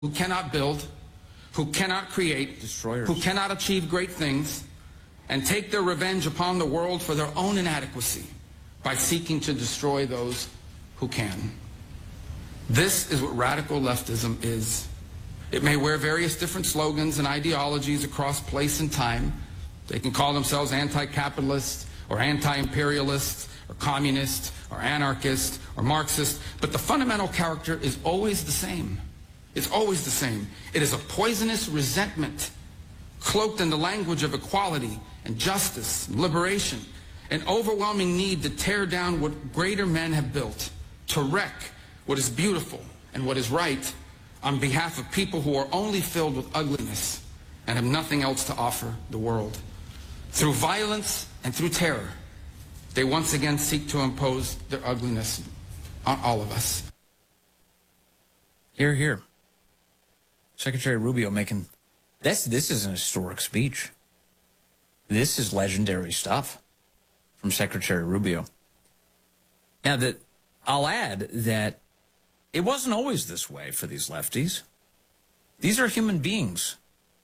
who cannot build, who cannot create, destroyers, who cannot achieve great things, and take their revenge upon the world for their own inadequacy by seeking to destroy those who can. This is what radical leftism is. It may wear various different slogans and ideologies across place and time. They can call themselves anti-capitalist or anti-imperialist or communist or anarchist or Marxist, but the fundamental character is always the same. It's always the same. It is a poisonous resentment cloaked in the language of equality and justice and liberation, an overwhelming need to tear down what greater men have built, to wreck what is beautiful and what is right on behalf of people who are only filled with ugliness and have nothing else to offer the world. Through violence and through terror, they once again seek to impose their ugliness on all of us. Hear, hear. Secretary Rubio making this is an historic speech. This is legendary stuff from Secretary Rubio. Now, I'll add that it wasn't always this way for these lefties. These are human beings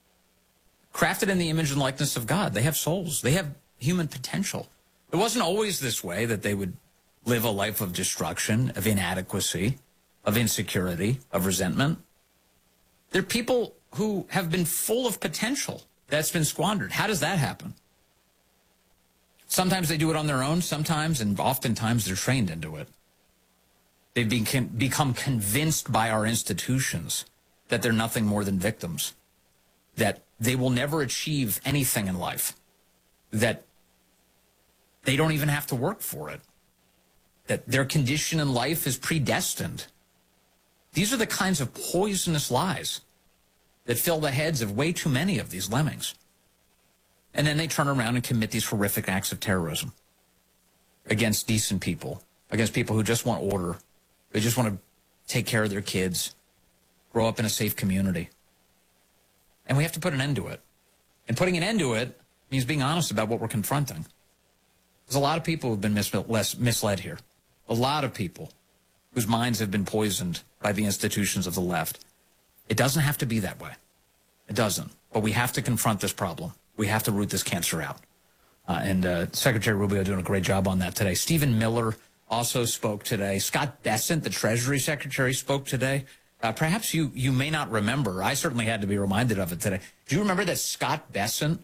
crafted in the image and likeness of God. They have souls. They have human potential. It wasn't always this way that they would live a life of destruction, of inadequacy, of insecurity, of resentment. They're people who have been full of potential that's been squandered. How does that happen? Sometimes they do it on their own, sometimes, and oftentimes they're trained into it. They've become convinced by our institutions that they're nothing more than victims, that they will never achieve anything in life, that they don't even have to work for it, that their condition in life is predestined. These are the kinds of poisonous lies that fill the heads of way too many of these lemmings. And then they turn around and commit these horrific acts of terrorism against decent people, against people who just want order. They just want to take care of their kids, grow up in a safe community. And we have to put an end to it. And putting an end to it means being honest about what we're confronting. There's a lot of people who've been misled here. A lot of people whose minds have been poisoned by the institutions of the left. It doesn't have to be that way. It doesn't. But we have to confront this problem. We have to root this cancer out. And Secretary Rubio doing a great job on that today. Stephen Miller also spoke today. Scott Bessent, the Treasury Secretary, spoke today. Perhaps you may not remember. I certainly had to be reminded of it today. Do you remember that Scott Bessent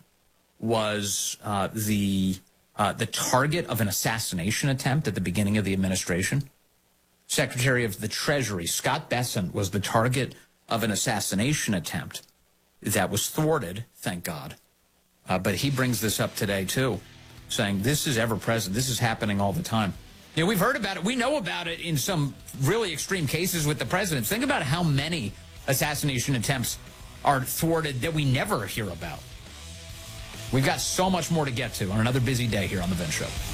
was the target of an assassination attempt at the beginning of the administration? Secretary of the Treasury, Scott Bessent, was the target of an assassination attempt that was thwarted, thank God. But he brings this up today, too, saying this is ever present. This is happening all the time. You know, we've heard about it. We know about it in some really extreme cases with the presidents. Think about how many assassination attempts are thwarted that we never hear about. We've got so much more to get to on another busy day here on The Vince Show.